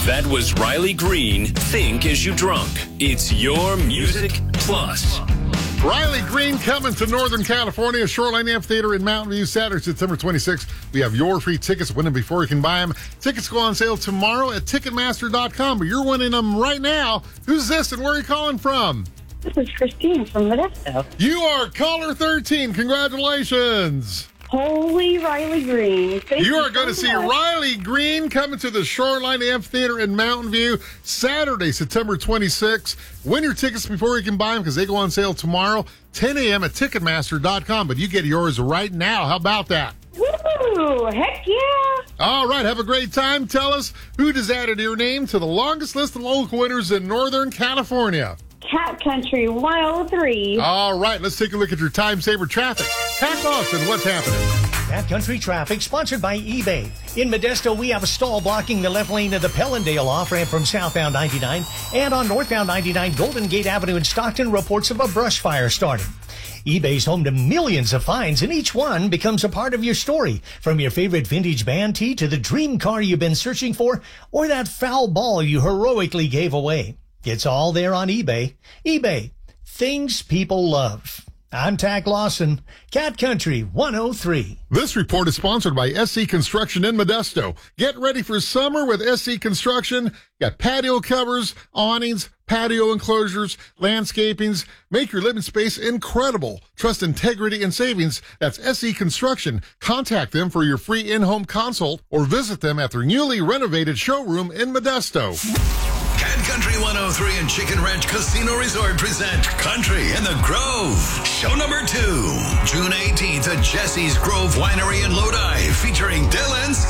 That was Riley Green, Think As You Drunk. It's your Music Plus. Riley Green coming to Northern California, Shoreline Amphitheater in Mountain View, Saturday, September 26th. We have your free tickets. Win them before you can buy them. Tickets go on sale tomorrow at Ticketmaster.com, but you're winning them right now. Who's this and where are you calling from? This is Christine from Modesto. You are caller 13. Congratulations. Holy Riley Green. Thank You are going to see much. Riley Green coming to the Shoreline Amphitheater in Mountain View Saturday, September 26th. Win your tickets before you can buy them because they go on sale tomorrow, 10 a.m. at Ticketmaster.com. But you get yours right now. How about that? Woo! Heck yeah! All right, have a great time. Tell us who just added your name to the longest list of local winners in Northern California. Cat Country 103. All right, let's take a look at your time saver traffic. Pat Lawson, what's happening? That country traffic sponsored by eBay. In Modesto, we have a stall blocking the left lane of the Pellendale off-ramp from southbound 99. And on northbound 99, Golden Gate Avenue in Stockton, reports of a brush fire starting. eBay's home to millions of finds, and each one becomes a part of your story. From your favorite vintage band tee to the dream car you've been searching for, or that foul ball you heroically gave away. It's all there on eBay. eBay, things people love. I'm Tack Lawson, Cat Country 103. This report is sponsored by SC Construction in Modesto. Get ready for summer with SC Construction. Got patio covers, awnings, patio enclosures, landscapings. Make your living space incredible. Trust integrity and savings. That's SC Construction. Contact them for your free in-home consult or visit them at their newly renovated showroom in Modesto. Cat Country 103 and Chicken Ranch Casino Resort present Country in the Grove. Show number 2, June 18th at Jesse's Grove Winery in Lodi, featuring Dylan's